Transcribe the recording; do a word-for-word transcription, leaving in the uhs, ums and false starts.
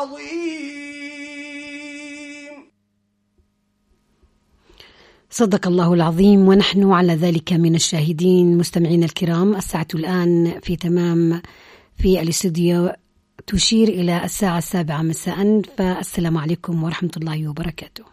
العظيم. صدق الله العظيم ونحن على ذلك من الشاهدين. مستمعين الكرام، الساعة الآن في تمام في الاستوديو تشير إلى الساعة السابعة مساء، فالسلام عليكم ورحمة الله وبركاته.